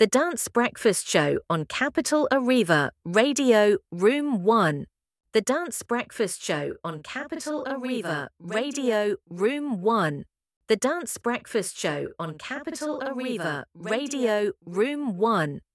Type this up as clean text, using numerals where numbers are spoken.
The Dance Breakfast Show on Capital Arriva, Radio Room 1. The Dance Breakfast Show on Capital Arriva, Radio Room 1. The Dance Breakfast Show on Capital Arriva, Radio Room 1.